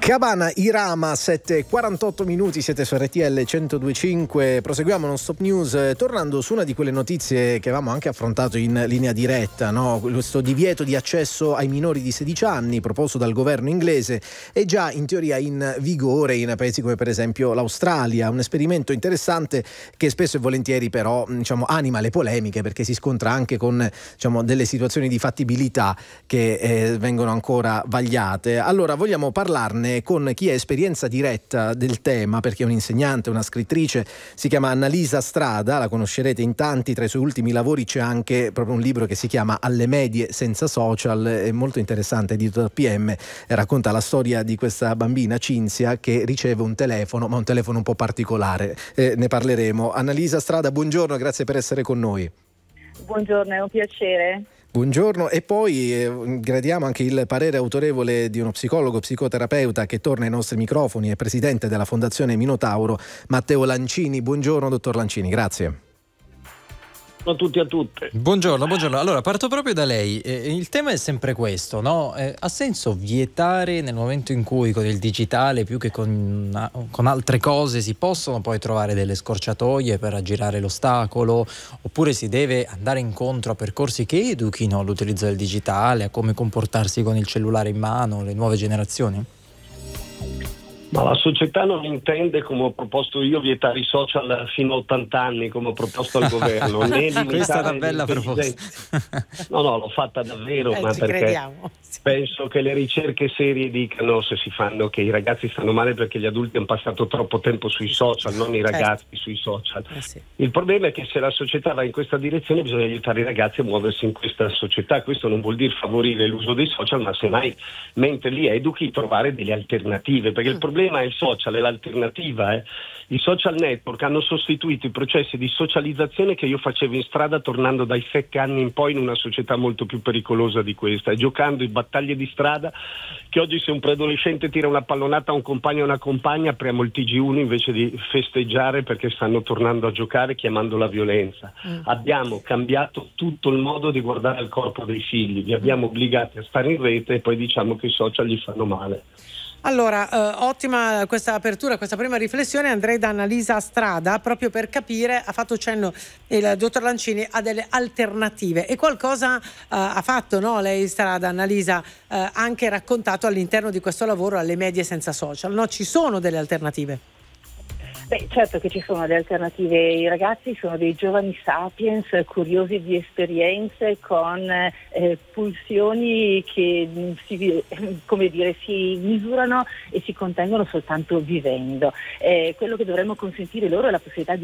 Cabana Irama, 7:48 minuti, siete su RTL 102.5. Proseguiamo non stop news, tornando su una di quelle notizie che avevamo anche affrontato in linea diretta, no? Questo divieto di accesso ai minori di 16 anni proposto dal governo inglese è già in teoria in vigore in paesi come per esempio l'Australia, un esperimento interessante che spesso e volentieri però anima le polemiche, perché si scontra anche con delle situazioni di fattibilità che vengono ancora vagliate. Allora vogliamo parlarne con chi ha esperienza diretta del tema, perché è un'insegnante, una scrittrice, si chiama Annalisa Strada, la conoscerete in tanti, tra i suoi ultimi lavori c'è anche proprio un libro che si chiama Alle medie senza social, è molto interessante, edito da PM, racconta la storia di questa bambina Cinzia che riceve un telefono, ma un telefono un po' particolare, ne parleremo. Annalisa Strada, buongiorno, grazie per essere con noi. Buongiorno, è un piacere. Buongiorno, e poi gradiamo anche il parere autorevole di uno psicologo, psicoterapeuta che torna ai nostri microfoni, è presidente della Fondazione Minotauro, Matteo Lancini. Buongiorno dottor Lancini, grazie. A tutti e a tutte. Buongiorno. Allora parto proprio da lei. Il tema è sempre questo, no? Ha senso vietare nel momento in cui con il digitale più che con altre cose si possono poi trovare delle scorciatoie per aggirare l'ostacolo, oppure si deve andare incontro a percorsi che educhino all'utilizzo del digitale, a come comportarsi con il cellulare in mano, le nuove generazioni? Ma la società non intende, come ho proposto io, vietare i social fino a 80 anni, come ho proposto al governo. Né Questa è una bella proposta. No, l'ho fatta davvero, ma ci perché crediamo. Sì. Penso che le ricerche serie dicano, se si fanno, che i ragazzi stanno male perché gli adulti hanno passato troppo tempo sui social, non i ragazzi sui social. Sì. Il problema è che se la società va in questa direzione bisogna aiutare i ragazzi a muoversi in questa società. Questo non vuol dire favorire l'uso dei social, ma semmai, mentre li educhi, trovare delle alternative, perché il problema è il social, è l'alternativa. I social network hanno sostituito i processi di socializzazione che io facevo in strada tornando dai 7 anni in poi in una società molto più pericolosa di questa, e giocando in battaglie di strada che oggi, se un preadolescente tira una pallonata a un compagno o una compagna, apriamo il TG1 invece di festeggiare perché stanno tornando a giocare chiamando la violenza. Abbiamo cambiato tutto il modo di guardare al corpo dei figli, li abbiamo obbligati a stare in rete e poi diciamo che i social gli fanno male. Allora, ottima questa apertura, questa prima riflessione. Andrei da Annalisa Strada proprio per capire, ha fatto cenno il dottor Lancini a delle alternative e qualcosa ha fatto, no? Lei Strada, Annalisa, anche raccontato all'interno di questo lavoro Alle medie senza social, no? Ci sono delle alternative? Beh, certo che ci sono delle alternative. I ragazzi sono dei giovani sapiens curiosi di esperienze con pulsioni che si misurano e si contengono soltanto vivendo. Quello che dovremmo consentire loro è la possibilità di